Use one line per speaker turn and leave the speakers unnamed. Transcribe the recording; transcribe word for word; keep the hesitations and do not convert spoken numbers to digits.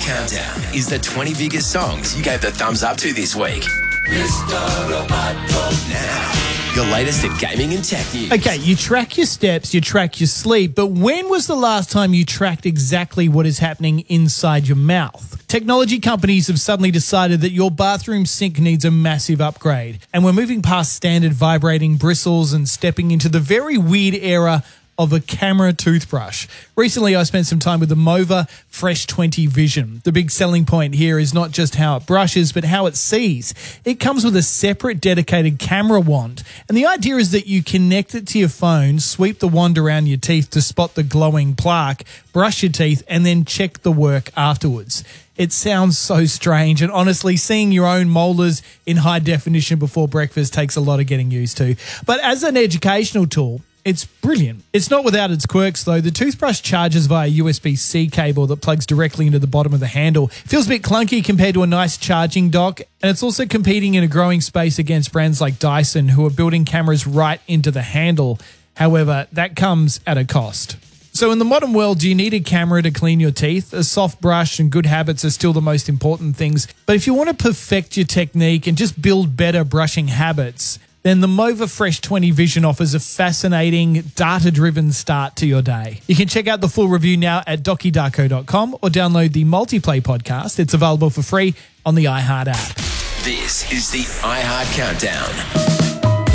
Countdown is the twenty biggest songs you gave the thumbs up to this week. Now, your latest at gaming and tech news.
Okay, you track your steps, you track your sleep, but when was the last time you tracked exactly what is happening inside your mouth? Technology companies have suddenly decided that your bathroom sink needs a massive upgrade, and we're moving past standard vibrating bristles and stepping into the very weird era of a camera toothbrush. Recently, I spent some time with the Mova Fresh twenty Vision. The big selling point here is not just how it brushes, but how it sees. It comes with a separate dedicated camera wand, and the idea is that you connect it to your phone, sweep the wand around your teeth to spot the glowing plaque, brush your teeth, and then check the work afterwards. It sounds so strange, and honestly, seeing your own molars in high definition before breakfast takes a lot of getting used to. But as an educational tool, it's brilliant. It's not without its quirks, though. The toothbrush charges via U S B C cable that plugs directly into the bottom of the handle. It feels a bit clunky compared to a nice charging dock, and it's also competing in a growing space against brands like Dyson, who are building cameras right into the handle. However, that comes at a cost. So in the modern world, do you need a camera to clean your teeth? A soft brush and good habits are still the most important things. But if you want to perfect your technique and just build better brushing habits, then the Mova Fresh twenty Vision offers a fascinating, data-driven start to your day. You can check out the full review now at docky darko dot com or download the Multiplay podcast. It's available for free on the iHeart app.
This is the iHeart Countdown.